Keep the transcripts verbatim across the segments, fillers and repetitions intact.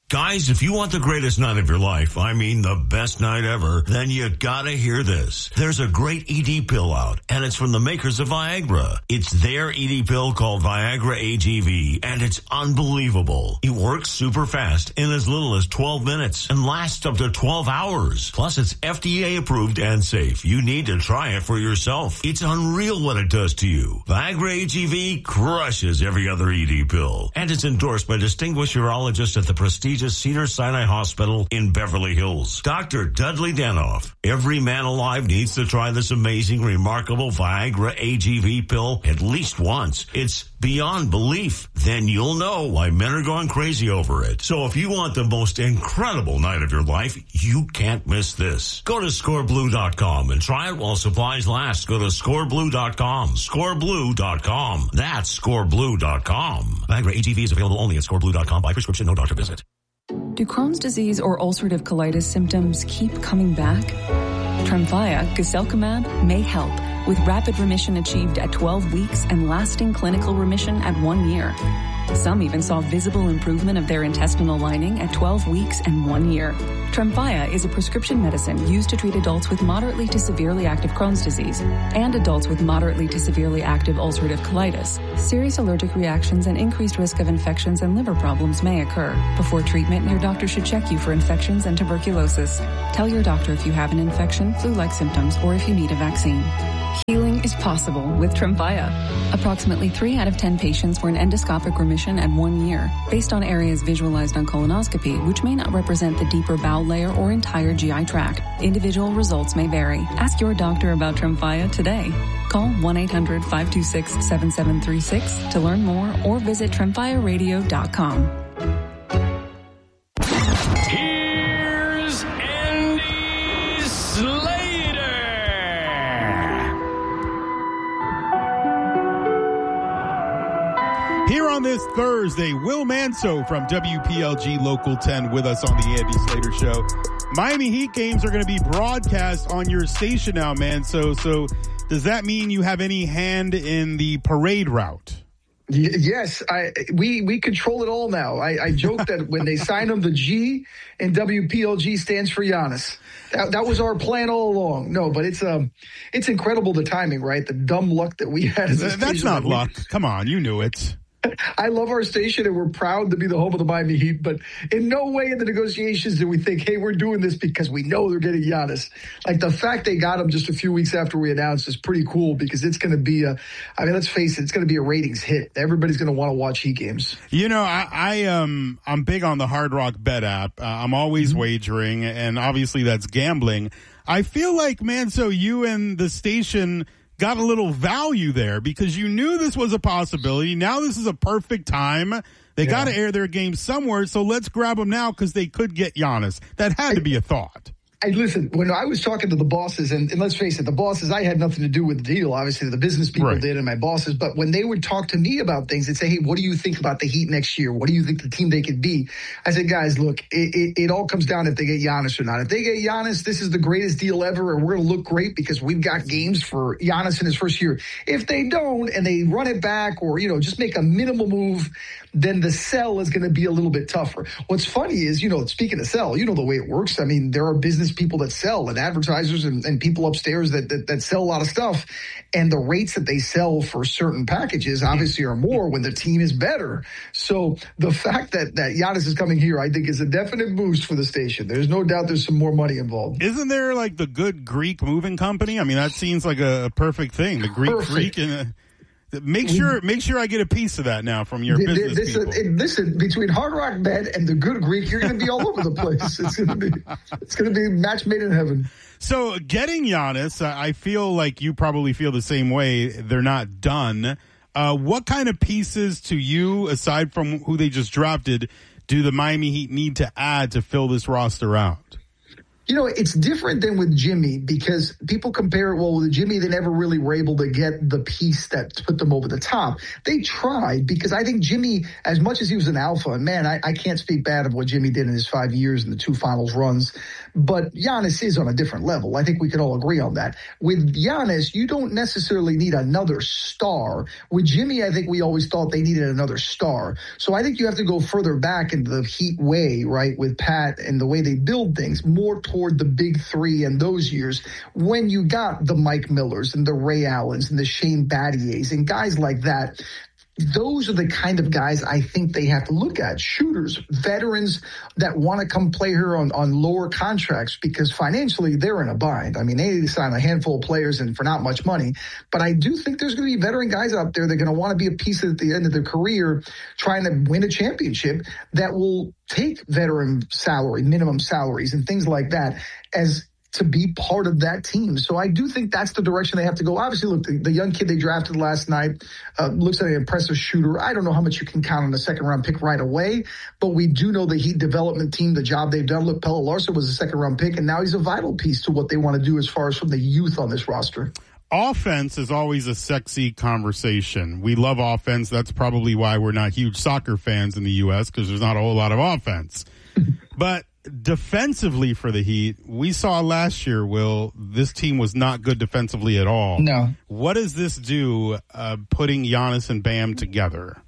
Guys, if you want the greatest night of your life, I mean the best night ever, then you gotta hear this. There's a great E D pill out, and it's from the makers of Viagra. It's their E D pill called Viagra A G V, and it's unbelievable. It works super fast in as little as twelve minutes and lasts up to twelve hours. Plus, it's F D A approved and safe. You need to try it for yourself. It's unreal what it does to you. Viagra A G V crushes every other E D pill, and it's endorsed by distinguished urologists at the prestigious Cedars-Sinai Hospital in Beverly Hills. Doctor Dudley Danoff. Every man alive needs to try this amazing, remarkable Viagra A G V pill at least once. It's beyond belief. Then you'll know why men are going crazy over it. So if you want the most incredible night of your life, you can't miss this. Go to score blue dot com and try it while supplies last. Go to score blue dot com. score blue dot com. That's score blue dot com. Viagra A G V is available only at score blue dot com by prescription, no doctor visit. Do Crohn's disease or ulcerative colitis symptoms keep coming back? Tremfya, guselkumab, may help, with rapid remission achieved at twelve weeks and lasting clinical remission at one year. Some even saw visible improvement of their intestinal lining at twelve weeks and one year. Tremfya is a prescription medicine used to treat adults with moderately to severely active Crohn's disease and adults with moderately to severely active ulcerative colitis. Serious allergic reactions and increased risk of infections and liver problems may occur. Before treatment, your doctor should check you for infections and tuberculosis. Tell your doctor if you have an infection, flu-like symptoms, or if you need a vaccine. Healing is possible with Tremfya. Approximately three out of ten patients were in endoscopic remission at one year, based on areas visualized on colonoscopy, which may not represent the deeper bowel layer or entire G I tract. Individual results may vary. Ask your doctor about Tremfya today. Call one eight hundred five two six seven seven three six to learn more or visit tremfya radio dot com. Here's Andy Slater. Here on this Thursday, Will Manso from W P L G Local ten with us on the Andy Slater Show. Miami Heat games are going to be broadcast on your station now, Manso. So does that mean you have any hand in the parade route? Yes, I, we we control it all now. I, I joke that when they sign him, the G in W P L G stands for Giannis. That, that was our plan all along. No, but it's um, it's incredible the timing, right? The dumb luck that we had. As a That's not luck. Come on, you knew it. I love our station and we're proud to be the home of the Miami Heat, but in no way in the negotiations did we think, hey, we're doing this because we know they're getting Giannis. Like the fact they got him just a few weeks after we announced is pretty cool because it's going to be a, I mean, let's face it, it's going to be a ratings hit. Everybody's going to want to watch Heat games. You know, I, I um, I'm big on the Hard Rock Bet app. Uh, I'm always mm-hmm. wagering, and obviously that's gambling. I feel like, man, so you and the station got a little value there because you knew this was a possibility. Now this is a perfect time. They yeah. got to air their game somewhere, so let's grab them now because they could get Giannis. That had to be a thought. Hey, listen, when I was talking to the bosses, and, and let's face it, the bosses, I had nothing to do with the deal. Obviously, the business people right. did and my bosses. But when they would talk to me about things and say, hey, what do you think about the Heat next year? What do you think the team they could be? I said, guys, look, it, it, it all comes down if they get Giannis or not. If they get Giannis, this is the greatest deal ever, and we're going to look great because we've got games for Giannis in his first year. If they don't, and they run it back or, you know, just make a minimal move, then the sell is going to be a little bit tougher. What's funny is, you know, speaking of sell, you know the way it works. I mean, there are business people that sell and advertisers and, and people upstairs that, that that sell a lot of stuff. And the rates that they sell for certain packages obviously are more when the team is better. So the fact that, that Giannis is coming here, I think, is a definite boost for the station. There's no doubt there's some more money involved. Isn't there like the Good Greek Moving Company? I mean, that seems like a perfect thing. The Greek Perfect. Freak and uh, Make sure, make sure I get a piece of that now from your this, business this, people. Uh, listen, between Hard Rock Bet and the Good Greek, you're going to be all over the place. It's going to be, it's going to be match made in heaven. So getting Giannis, I feel like you probably feel the same way. They're not done. Uh, what kind of pieces to you, aside from who they just drafted, do the Miami Heat need to add to fill this roster out? You know, it's different than with Jimmy because people compare it, well, with Jimmy, they never really were able to get the piece that put them over the top. They tried because I think Jimmy, as much as he was an alpha, and man, I, I can't speak bad of what Jimmy did in his five years and the two finals runs, but Giannis is on a different level. I think we can all agree on that. With Giannis, you don't necessarily need another star. With Jimmy, I think we always thought they needed another star. So I think you have to go further back into the Heat way, right, with Pat and the way they build things, more toward the big three and those years when you got the Mike Millers and the Ray Allens and the Shane Battiers and guys like that. Those are the kind of guys I think they have to look at. Shooters, veterans that want to come play here on, on lower contracts because financially they're in a bind. I mean, they sign a handful of players and for not much money. But I do think there's going to be veteran guys out there that are going to want to be a piece at the end of their career trying to win a championship that will take veteran salary, minimum salaries and things like that as to be part of that team. So I do think that's the direction they have to go. Obviously, look, the, the young kid they drafted last night uh, looks like an impressive shooter. I don't know how much you can count on a second-round pick right away, but we do know the Heat development team, the job they've done. Look, Pelle Larsson was a second-round pick, and now he's a vital piece to what they want to do as far as from the youth on this roster. Offense is always a sexy conversation. We love offense. That's probably why we're not huge soccer fans in the U S because there's not a whole lot of offense. But defensively for the Heat, we saw last year, Will, this team was not good defensively at all. No. What does this do, uh, putting Giannis and Bam together?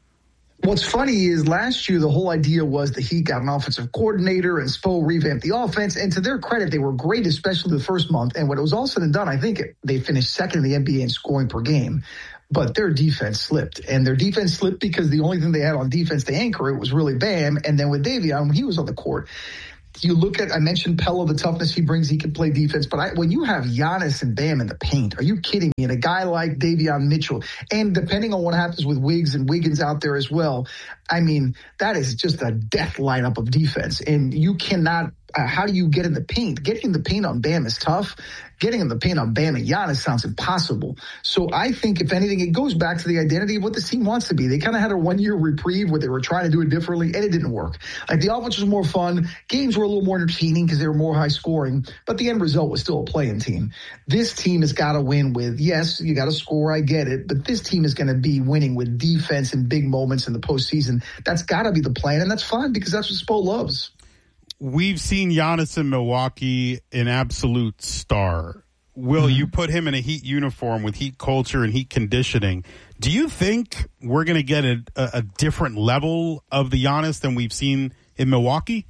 What's funny is last year the whole idea was the Heat got an offensive coordinator and Spo revamped the offense. And to their credit, they were great, especially the first month. And when it was all said and done, I think they finished second in the N B A in scoring per game. But their defense slipped. And their defense slipped because the only thing they had on defense to anchor it was really Bam. And then with Davion, when he was on the court, you look at, I mentioned Pelle, the toughness he brings, he can play defense. But I, when you have Giannis and Bam in the paint, are you kidding me? And a guy like Davion Mitchell, and depending on what happens with Wiggs and Wiggins out there as well, I mean, that is just a death lineup of defense. And you cannot, uh, how do you get in the paint? Getting in the paint on Bam is tough. Getting in the paint on Bam and Giannis sounds impossible. So I think, if anything, it goes back to the identity of what this team wants to be. They kind of had a one-year reprieve where they were trying to do it differently, and it didn't work. Like, the offense was more fun. Games were a little more entertaining because they were more high-scoring, but the end result was still a playing team. This team has got to win with, yes, you got to score, I get it, but this team is going to be winning with defense in big moments in the postseason. That's got to be the plan, and that's fine because that's what Spo loves. We've seen Giannis in Milwaukee, an absolute star. Will, mm-hmm. you put him in a Heat uniform with Heat culture and Heat conditioning. Do you think we're going to get a, a different level of the Giannis than we've seen in Milwaukee?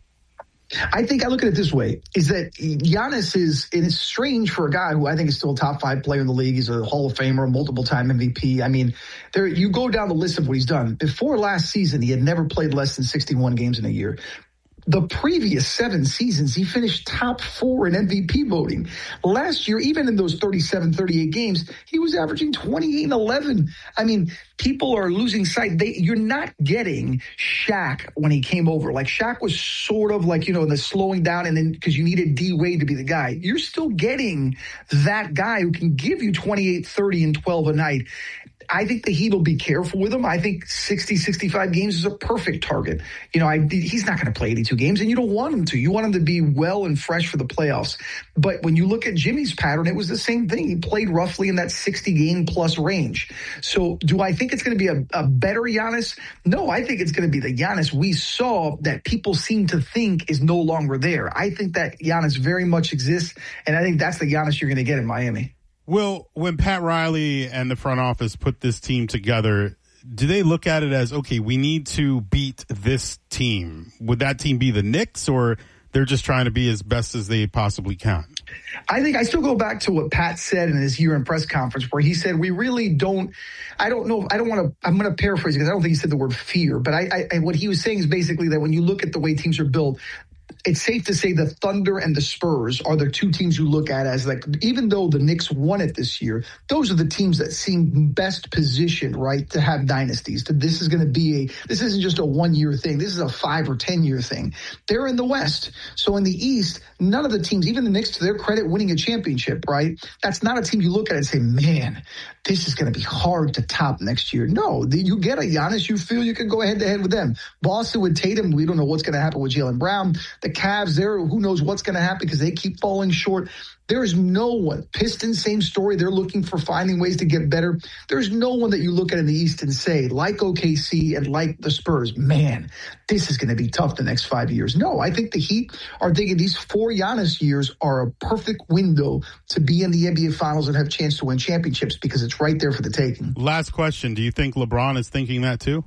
I think I look at it this way, is that Giannis is, it is strange for a guy who I think is still a top five player in the league. He's a Hall of Famer, multiple time M V P. I mean, there you go down the list of what he's done. Before last season, he had never played less than sixty-one games in a year. The previous seven seasons, he finished top four in M V P voting. Last year, even in those thirty-seven, thirty-eight games, he was averaging twenty-eight and eleven. I mean, people are losing sight. They, you're not getting Shaq when he came over. Like, Shaq was sort of like, you know, the slowing down, and then because you needed D Wade to be the guy. You're still getting that guy who can give you twenty-eight, thirty, and twelve a night. I think the Heat will be careful with him. I think sixty, sixty-five games is a perfect target. You know, I, he's not going to play eighty-two games, and you don't want him to. You want him to be well and fresh for the playoffs. But when you look at Jimmy's pattern, it was the same thing. He played roughly in that sixty-game plus range. So do I think it's going to be a, a better Giannis? No, I think it's going to be the Giannis we saw that people seem to think is no longer there. I think that Giannis very much exists, and I think that's the Giannis you're going to get in Miami. Well, when Pat Riley and the front office put this team together, do they look at it as, okay, we need to beat this team? Would that team be the Knicks, or they're just trying to be as best as they possibly can? I think I still go back to what Pat said in his year-end press conference, where he said, we really don't, I don't know, I don't want to, I'm going to paraphrase because I don't think he said the word fear, but I, I, what he was saying is basically that when you look at the way teams are built, it's safe to say the Thunder and the Spurs are the two teams you look at as, like, even though the Knicks won it this year, those are the teams that seem best positioned, right, to have dynasties. To, this is going to be a, this isn't just a one-year thing. This is a five or ten-year thing. They're in the West. So in the East, none of the teams, even the Knicks, to their credit, winning a championship, right, that's not a team you look at and say, man, this is going to be hard to top next year. No, you get a Giannis, you feel you can go head-to-head with them. Boston with Tatum, we don't know what's going to happen with Jaylen Brown. The Cavs, they're, who knows what's going to happen because they keep falling short. There is no one. Pistons, same story. They're looking for finding ways to get better. There's no one that you look at in the East and say, like O K C and like the Spurs, man, this is going to be tough the next five years. No, I think the Heat are thinking these four Giannis years are a perfect window to be in the N B A Finals and have a chance to win championships because it's right there for the taking. Last question. Do you think LeBron is thinking that too?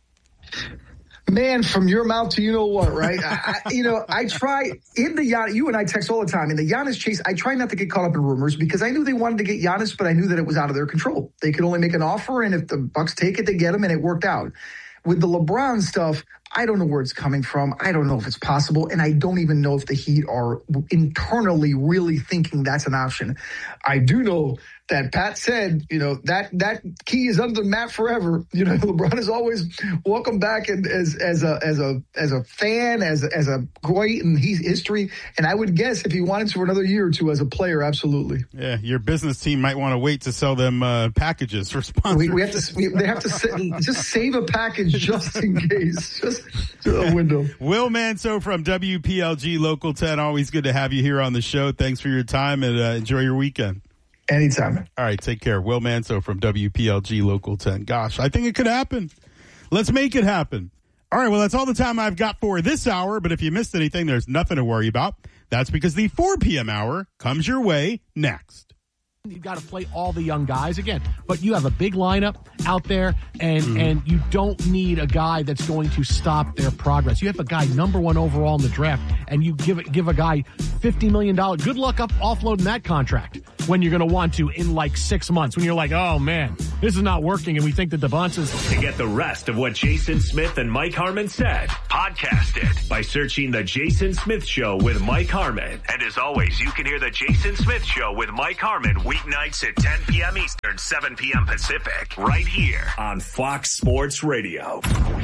Man, from your mouth to you know what, right? I, I, you know, I try in the Giannis, you and I text all the time. In the Giannis chase, I try not to get caught up in rumors because I knew they wanted to get Giannis, but I knew that it was out of their control. They could only make an offer, and if the Bucks take it, they get him, and it worked out. With the LeBron stuff, I don't know where it's coming from. I don't know if it's possible, and I don't even know if the Heat are internally really thinking that's an option. I do know that Pat said, you know, that that key is under the mat forever. You know, LeBron is always welcome back and as as a as a as a fan, as as a great in history. And I would guess if he wanted to for another year or two as a player, absolutely. Yeah, your business team might want to wait to sell them uh, packages for sponsors. We, we have to. We, they have to sit, just save a package just in case. Just a window. Will Manso from W P L G Local ten. Always good to have you here on the show. Thanks for your time and uh, enjoy your weekend. Anytime. All right, take care. Will Manso from W P L G Local ten. Gosh, I think it could happen. Let's make it happen. All right, well, that's all the time I've got for this hour, but if you missed anything, there's nothing to worry about. That's because the four p.m. hour comes your way next. You've got to play all the young guys again, but you have a big lineup out there, and mm. and you don't need a guy that's going to stop their progress. You have a guy number one overall in the draft, and you give it, give a guy fifty million dollars. Good luck up offloading that contract when you're going to want to in like six months, when you're like, oh man, this is not working, and we think that the bunch is. To get the rest of what Jason Smith and Mike Harmon said, podcast it by searching The Jason Smith Show with Mike Harmon. And as always, you can hear The Jason Smith Show with Mike Harmon weeknights at ten p.m. Eastern, seven p.m. Pacific, right here on Fox Sports Radio.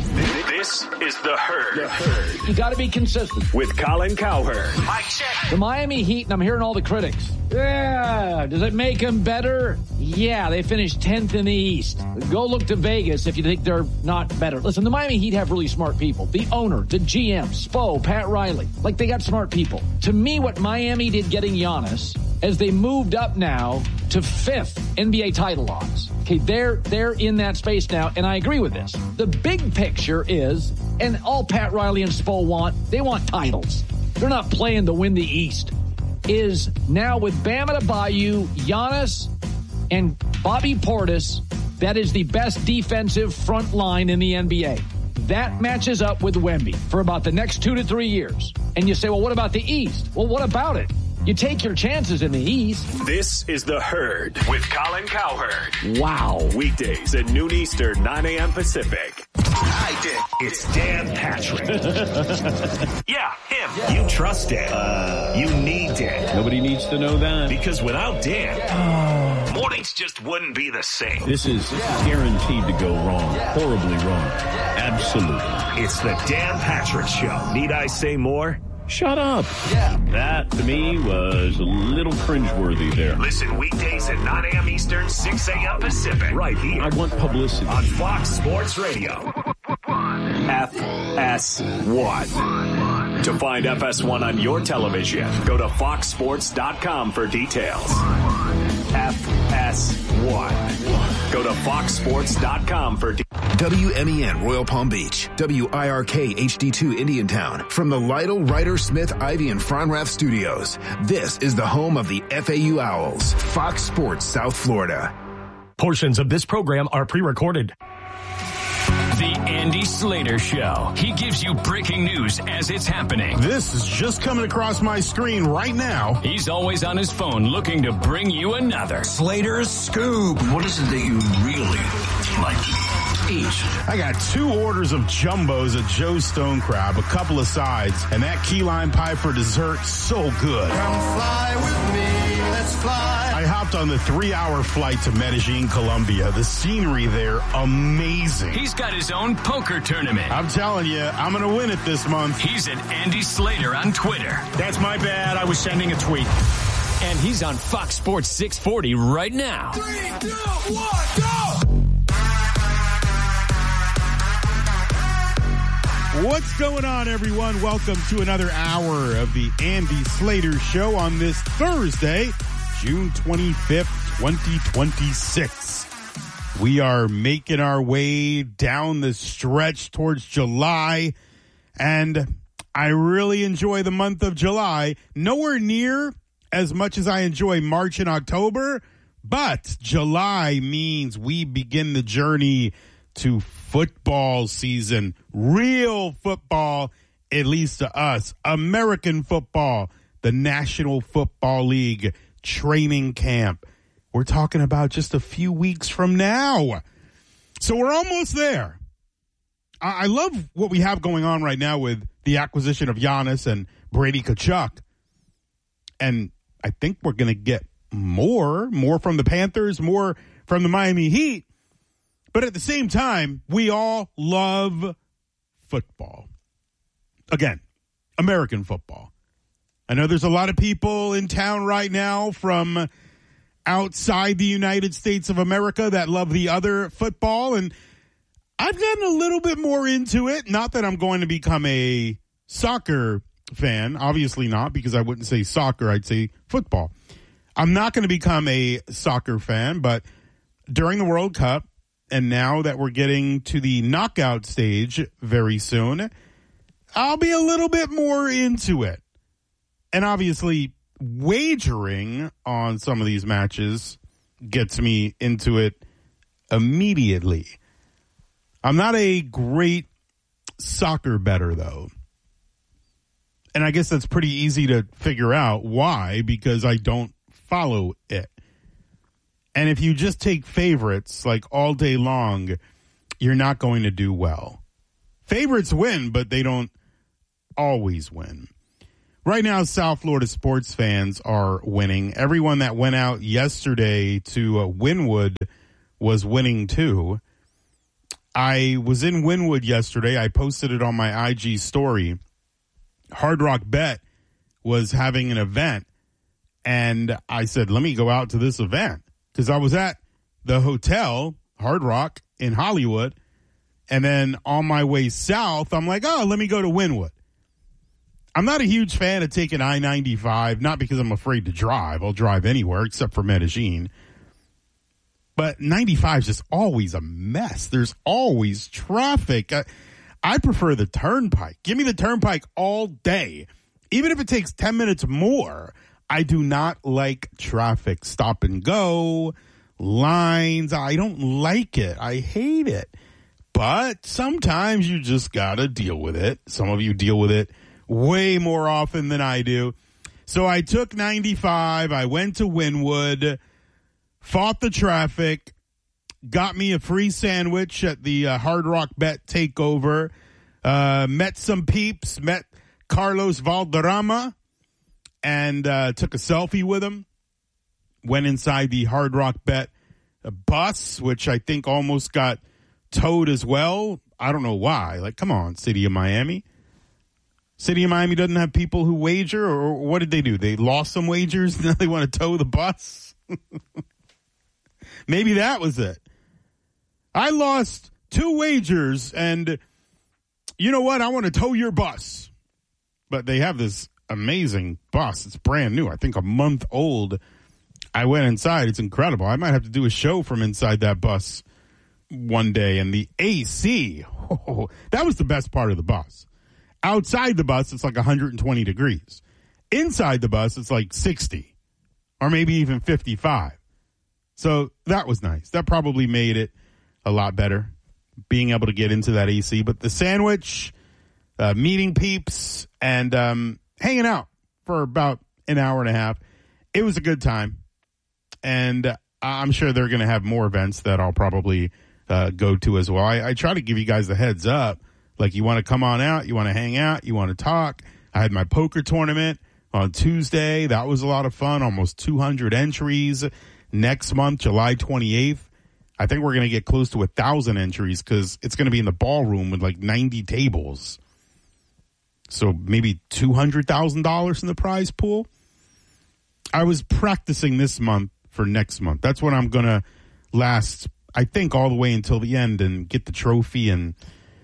This is The Herd. The Herd. You got to be consistent. With Colin Cowherd. Mike check. The Miami Heat, and I'm hearing all the critics. Yeah. Does it make them better? Yeah, they finished tenth in the East. Go look to Vegas if you think they're not better. Listen, the Miami Heat have really smart people. The owner, the G M, Spo, Pat Riley. Like, they got smart people. To me, what Miami did getting Giannis, as they moved up now to fifth N B A title odds. Okay, they're they're in that space now, and I agree with this. The big picture is, and all Pat Riley and Spo want, they want titles. They're not playing to win the East. Is now with Bam Adebayo, Giannis, and Bobby Portis, that is the best defensive front line in the N B A. That matches up with Wemby for about the next two to three years. And you say, well, what about the East? Well, what about it? You take your chances in the East. This is The Herd with Colin Cowherd. Wow. Weekdays at noon Eastern, nine a.m. Pacific. I did. It's Dan Patrick. Yeah, him. Yeah. You trust Dan. Uh, you need Dan. Nobody needs to know that. Because without Dan, yeah. mornings just wouldn't be the same. This is yeah. guaranteed to go wrong. Yeah. Horribly wrong. Yeah. Absolutely. It's the Dan Patrick Show. Need I say more? Shut up. Yeah. That, to me, was a little cringeworthy there. Listen weekdays at nine a.m. Eastern, six a.m. Pacific. Right here. I want publicity. On Fox Sports Radio. F S one. To find F S one on your television, go to fox sports dot com for details. F S one. Go to fox sports dot com for details. W M E N Royal Palm Beach, W I R K H D two Indiantown, from the Lytle, Ryder, Smith, Ivy, and Fronrath studios. This is the home of the F A U Owls, Fox Sports South Florida. Portions of this program are pre-recorded. The Andy Slater Show. He gives you breaking news as it's happening. This is just coming across my screen right now. He's always on his phone looking to bring you another Slater's Scoop. What is it that you really like to eat? I got two orders of jumbos at Joe's Stone Crab, a couple of sides, and that key lime pie for dessert, so good. Come fly with me, let's fly. I hopped on the three-hour flight to Medellin, Colombia. The scenery there, amazing. He's got his own poker tournament. I'm telling you, I'm going to win it this month. He's at Andy Slater on Twitter. That's my bad. I was sending a tweet. And he's on Fox Sports six forty right now. Three, two, one, go! What's going on, everyone? Welcome to another hour of the Andy Slater Show on this Thursday, June twenty-fifth, twenty twenty-six. We are making our way down the stretch towards July, and I really enjoy the month of July. Nowhere near as much as I enjoy March and October, but July means we begin the journey to football season, real football, at least to us, American football, the National Football League training camp. We're talking about just a few weeks from now. So we're almost there. I, I love what we have going on right now with the acquisition of Giannis and Brady Tkachuk. And I think we're going to get more, more from the Panthers, more from the Miami Heat. But at the same time, we all love football. Again, American football. I know there's a lot of people in town right now from outside the United States of America that love the other football, and I've gotten a little bit more into it. Not that I'm going to become a soccer fan. Obviously not, because I wouldn't say soccer. I'd say football. I'm not going to become a soccer fan, but during the World Cup, and now that we're getting to the knockout stage very soon, I'll be a little bit more into it. And obviously, wagering on some of these matches gets me into it immediately. I'm not a great soccer bettor, though. And I guess that's pretty easy to figure out why, because I don't follow it. And if you just take favorites like all day long, you're not going to do well. Favorites win, but they don't always win. Right now, South Florida sports fans are winning. Everyone that went out yesterday to uh, Wynwood was winning too. I was in Wynwood yesterday. I posted it on my I G story. Hard Rock Bet was having an event, and I said, let me go out to this event. Because I was at the hotel, Hard Rock, in Hollywood, and then on my way south, I'm like, oh, let me go to Wynwood. I'm not a huge fan of taking I ninety-five, not because I'm afraid to drive. I'll drive anywhere except for Medellin. But ninety-five is just always a mess. There's always traffic. I, I prefer the Turnpike. Give me the Turnpike all day. Even if it takes ten minutes more. I do not like traffic, stop and go, lines. I don't like it. I hate it. But sometimes you just got to deal with it. Some of you deal with it way more often than I do. So I took ninety-five. I went to Wynwood, fought the traffic, got me a free sandwich at the uh, Hard Rock Bet Takeover, uh, met some peeps, met Carlos Valderrama, and uh, took a selfie with him, went inside the Hard Rock Bet bus, which I think almost got towed as well. I don't know why. Like, come on, City of Miami. City of Miami doesn't have people who wager, or what did they do? They lost some wagers, now they want to tow the bus? Maybe that was it. I lost two wagers, and you know what? I want to tow your bus. But they have this amazing bus. It's brand new. I think a month old. I went inside. It's incredible. I might have to do a show from inside that bus one day. And the A C, oh, that was the best part of the bus. Outside the bus, it's like one hundred twenty degrees. Inside the bus, it's like sixty or maybe even fifty-five. So that was nice. That probably made it a lot better, being able to get into that A C. But the sandwich, uh, meeting peeps, and um, hanging out for about an hour and a half. It was a good time. And uh, I'm sure they're going to have more events that I'll probably uh, go to as well. I, I try to give you guys the heads up. Like, you want to come on out, you want to hang out, you want to talk. I had my poker tournament on Tuesday. That was a lot of fun. Almost two hundred entries. Next month, July twenty-eighth, I think we're going to get close to one thousand entries because it's going to be in the ballroom with like ninety tables. So maybe two hundred thousand dollars in the prize pool. I was practicing this month for next month. That's when I'm going to last, I think, all the way until the end and get the trophy. And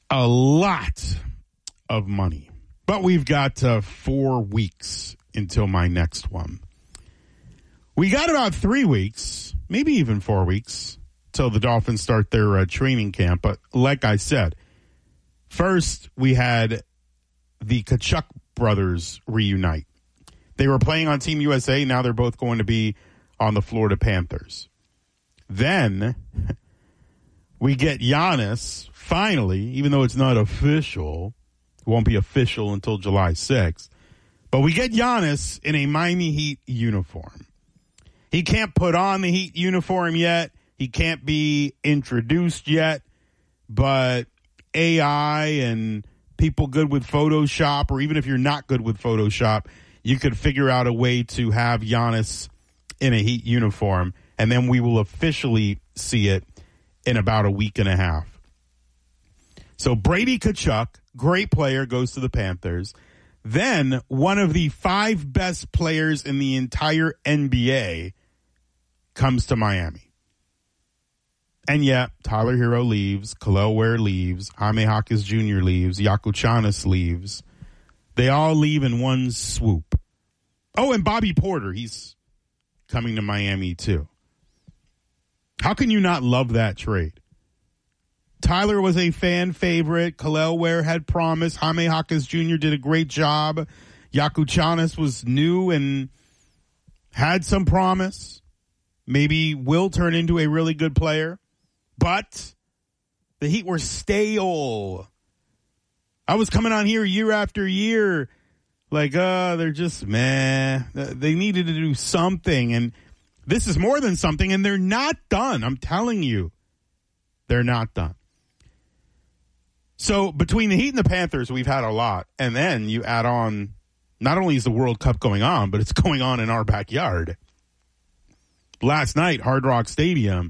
a lot of money. But we've got uh, four weeks until my next one. We got about three weeks, maybe even four weeks, till the Dolphins start their uh, training camp. But like I said, first we had the Tkachuk brothers reunite. They were playing on Team U S A. Now they're both going to be on the Florida Panthers. Then we get Giannis, finally, even though it's not official. It won't be official until July sixth. But we get Giannis in a Miami Heat uniform. He can't put on the Heat uniform yet. He can't be introduced yet. But A I and people good with Photoshop, or even if you're not good with Photoshop, you could figure out a way to have Giannis in a Heat uniform, and then we will officially see it in about a week and a half. So Brady Tkachuk, great player, goes to the Panthers. Then one of the five best players in the entire N B A comes to Miami. And yeah, Tyler Hero leaves, Kel'el Ware leaves, Jaime Jaquez Junior leaves, Jaco Chanas leaves. They all leave in one swoop. Oh, and Bobby Porter, he's coming to Miami too. How can you not love that trade? Tyler was a fan favorite. Kel'el Ware had promise. Jaime Jaquez Junior did a great job. Jaco Chanas was new and had some promise. Maybe will turn into a really good player. But the Heat were stale. I was coming on here year after year like, uh, they're just, meh. They needed to do something, and this is more than something, and they're not done. I'm telling you, they're not done. So between the Heat and the Panthers, we've had a lot. And then you add on, not only is the World Cup going on, but it's going on in our backyard. Last night, Hard Rock Stadium,